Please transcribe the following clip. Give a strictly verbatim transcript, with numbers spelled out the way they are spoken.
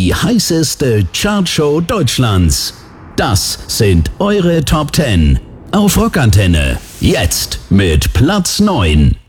Die heißeste Chartshow Deutschlands. Das sind eure Top zehn. Auf Rockantenne. Jetzt mit Platz neun.